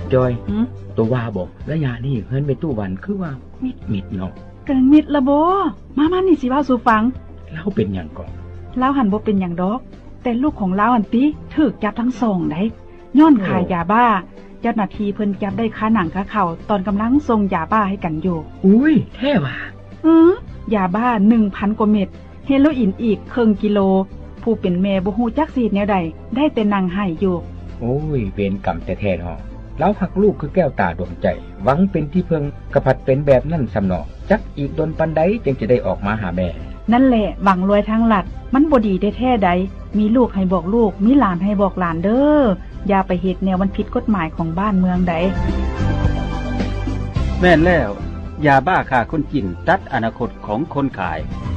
จอยตัวว่าบอกระยะนี้เฮิรนไปตู้วันคือว่ามิดเนาะเกินมิดละโบมานี่สิว่าสู่ฟังเราเป็นหยังก่อนเราหันบ่เป็นหยังดอกแต่ลูกของเราอันติถูกจับทั้งสองได้ย้อนขายยาบ้าเจ้าหน้าที่เพิ่นจับได้คาหนังคาเข่าตอนกำลังส่งยาบ้าให้กันอยู่อุ้ยแท้ว่ะยาบ้า 1,000 กว่าเม็ดเฮโรอีนอีก1กิโลผู้เป็นแม่บ่ฮู้จักสิแนวใดได้แต่นั่งไห้อยู่โอ้ยเวรกรรมแท้ๆเนาะเราหักลูกคือแก้วตาดวงใจหวังเป็นที่เพิงกระพัดเป็นแบบนั้นสำเนาะจักอีกดนปันใดจึงจะได้ออกมาหาแม่นั่นแหละหวังรวยทางลัดมันบ่ดีแท้ๆใดมีลูกให้บอกลูกมีหลานให้บอกหลานเด้ออย่าไปเฮ็ดแนวมันผิดกฎหมายของบ้านเมืองใดแม่นแล้วยาบ้าฆ่าคนกินตัดอนาคตของคนขาย